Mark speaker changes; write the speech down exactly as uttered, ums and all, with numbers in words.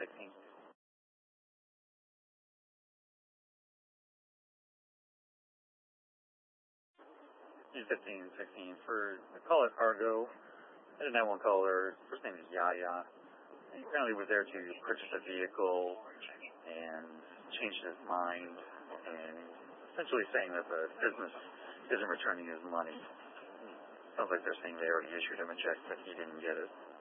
Speaker 1: sixteen. In fifteen, sixteen. For the call it Argo, I didn't have one caller. First name is Yaya. He apparently was there to purchase a vehicle and changed his mind and essentially saying that the business isn't returning his money. Sounds like they're saying they already issued him a check, but he didn't get it.